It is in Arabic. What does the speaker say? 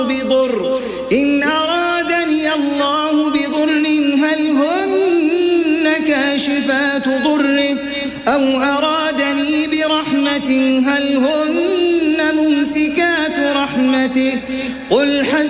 بضر إن أرادني الله بضر هل هن كاشفات ضره أو أرادني برحمة هل هن ممسكات رحمته قل